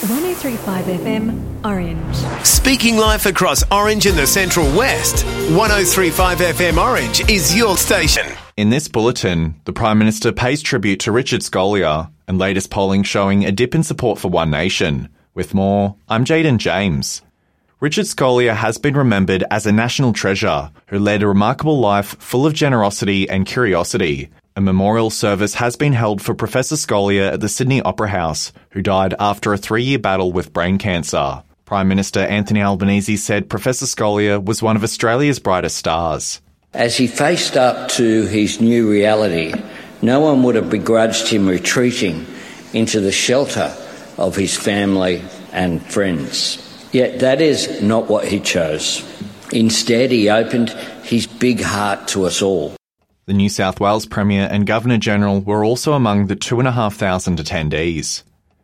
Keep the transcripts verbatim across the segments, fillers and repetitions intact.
one oh three point five F M, Orange. Speaking life across Orange and the Central West, one oh three point five F M Orange is your station. In this bulletin, the Prime Minister pays tribute to Richard Scolia and latest polling showing a dip in support for One Nation. With more, I'm Jaden James. Richard Scolia has been remembered as a national treasure who led a remarkable life full of generosity and curiosity. A memorial service has been held for Professor Scolia at the Sydney Opera House, who died after a three-year battle with brain cancer. Prime Minister Anthony Albanese said Professor Scolia was one of Australia's brightest stars. As he faced up to his new reality, no one would have begrudged him retreating into the shelter of his family and friends. Yet that is not what he chose. Instead, he opened his big heart to us all. The New South Wales Premier and Governor-General were also among the two thousand five hundred attendees.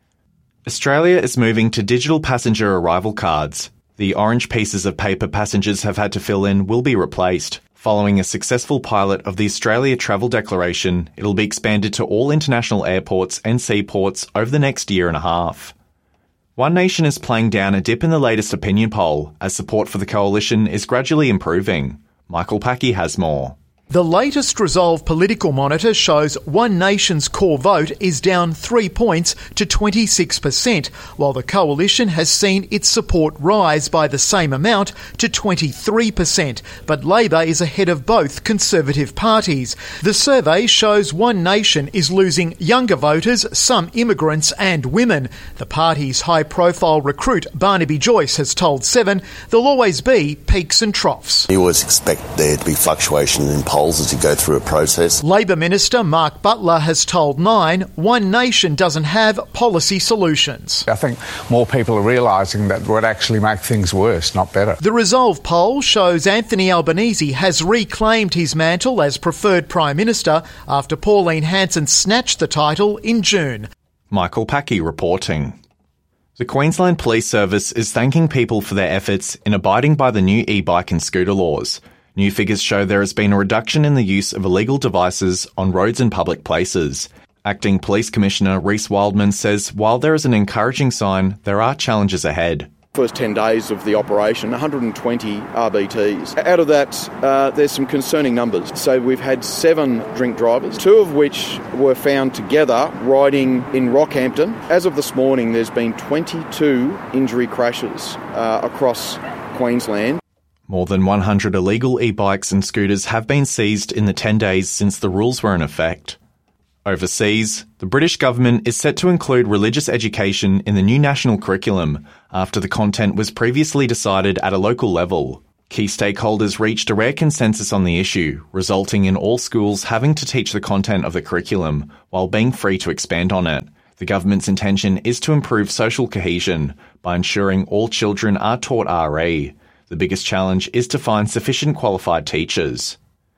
Australia is moving to digital passenger arrival cards. The orange pieces of paper passengers have had to fill in will be replaced. Following a successful pilot of the Australia Travel Declaration, it'll be expanded to all international airports and seaports over the next year and a half. One Nation is playing down a dip in the latest opinion poll as support for the coalition is gradually improving. Michael Packy has more. The latest Resolve Political Monitor shows One Nation's core vote is down three points to twenty-six percent, while the coalition has seen its support rise by the same amount to twenty-three percent, but Labor is ahead of both Conservative parties. The survey shows One Nation is losing younger voters, some immigrants and women. The party's high-profile recruit Barnaby Joyce has told Seven there'll always be peaks and troughs. You always expect there to be fluctuation in polls as you go through a process. Labor Minister Mark Butler has told Nine One Nation doesn't have policy solutions. I think more people are realising that would actually make things worse, not better. The Resolve poll shows Anthony Albanese has reclaimed his mantle as preferred Prime Minister after Pauline Hanson snatched the title in June. Michael Packy reporting. The Queensland Police Service is thanking people for their efforts in abiding by the new e-bike and scooter laws. New figures show there has been a reduction in the use of illegal devices on roads and public places. Acting Police Commissioner Reece Wildman says while there is an encouraging sign, there are challenges ahead. First ten days of the operation, one hundred twenty R B Ts. Out of that, uh, there's some concerning numbers. So we've had seven drink drivers, two of which were found together riding in Rockhampton. As of this morning, there's been twenty-two injury crashes uh, across Queensland. More than one hundred illegal e-bikes and scooters have been seized in the ten days since the rules were in effect. Overseas, the British government is set to include religious education in the new national curriculum after the content was previously decided at a local level. Key stakeholders reached a rare consensus on the issue, resulting in all schools having to teach the content of the curriculum while being free to expand on it. The government's intention is to improve social cohesion by ensuring all children are taught R E. The biggest challenge is to find sufficient qualified teachers.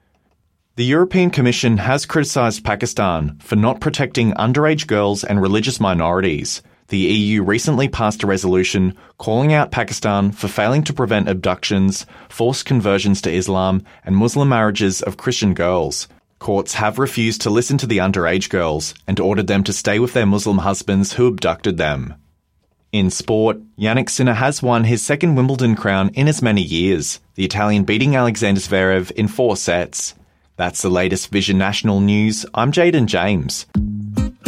The European Commission has criticised Pakistan for not protecting underage girls and religious minorities. The E U recently passed a resolution calling out Pakistan for failing to prevent abductions, forced conversions to Islam, and Muslim marriages of Christian girls. Courts have refused to listen to the underage girls and ordered them to stay with their Muslim husbands who abducted them. In sport, Jannik Sinner has won his second Wimbledon crown in as many years, the Italian beating Alexander Zverev in four sets. That's the latest Vision National News. I'm Jaden James.